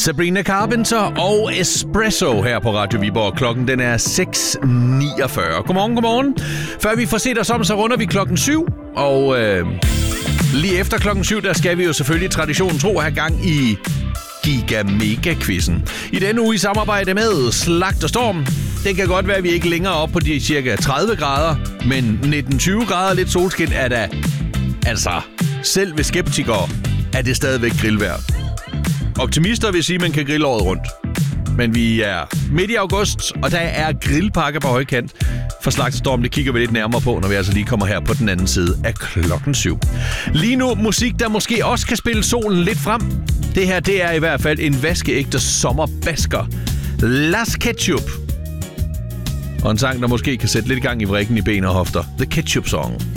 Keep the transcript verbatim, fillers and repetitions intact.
Sabrina Carpenter og Espresso her på Radio Viborg. Klokken den er seks niogfyrre. Godmorgen, godmorgen. Før vi får set os om, så runder vi klokken syv. Og øh, lige efter klokken syv, der skal vi jo selvfølgelig traditionen tro have gang i Giga Mega Quizzen. I denne uge i samarbejde med Slagt og Storm. Det kan godt være, at vi ikke længere op på de cirka tredive grader, men nitten tyve grader lidt solskin er da... Altså, selv ved skeptikere er det stadigvæk grillvejr. Optimister vil sige, at man kan grille året rundt. Men vi er midt i august, og der er grillpakker på højkant. For Slagt og Storm, det kigger vi lidt nærmere på, når vi altså lige kommer her på den anden side af klokken syv. Lige nu musik, der måske også kan spille solen lidt frem. Det her, det er i hvert fald en vaskeægte sommerbasker. Las Ketchup. Og en sang, der måske kan sætte lidt gang i vrikken i ben og hofter. The Ketchup Song.